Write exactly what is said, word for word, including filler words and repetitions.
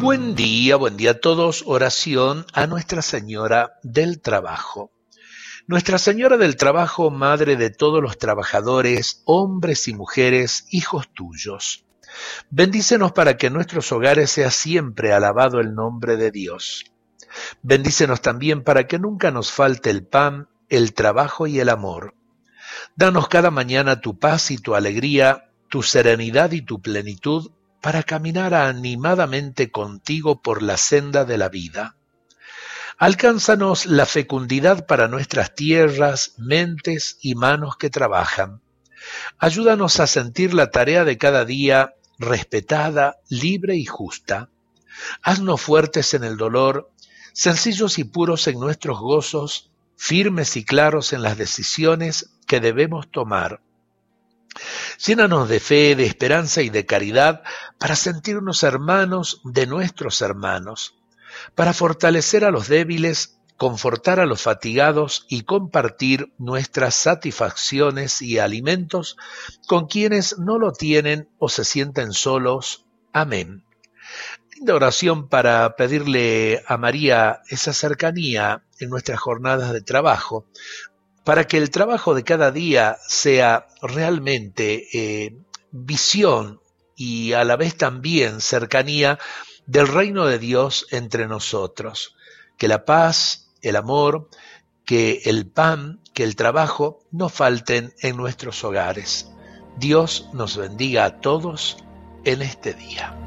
Buen día, buen día a todos. Oración a Nuestra Señora del Trabajo. Nuestra Señora del Trabajo, Madre de todos los trabajadores, hombres y mujeres, hijos tuyos. Bendícenos para que en nuestros hogares sea siempre alabado el nombre de Dios. Bendícenos también para que nunca nos falte el pan, el trabajo y el amor. Danos cada mañana tu paz y tu alegría, tu serenidad y tu plenitud, para caminar animadamente contigo por la senda de la vida. Alcánzanos la fecundidad para nuestras tierras, mentes y manos que trabajan. Ayúdanos a sentir la tarea de cada día respetada, libre y justa. Haznos fuertes en el dolor, sencillos y puros en nuestros gozos, firmes y claros en las decisiones que debemos tomar. Llénanos de fe, de esperanza y de caridad para sentirnos hermanos de nuestros hermanos, para fortalecer a los débiles, confortar a los fatigados y compartir nuestras satisfacciones y alimentos con quienes no lo tienen o se sienten solos. Amén. Linda oración para pedirle a María esa cercanía en nuestras jornadas de trabajo, para que el trabajo de cada día sea realmente eh, visión y a la vez también cercanía del reino de Dios entre nosotros. Que la paz, el amor, que el pan, que el trabajo no falten en nuestros hogares. Dios nos bendiga a todos en este día.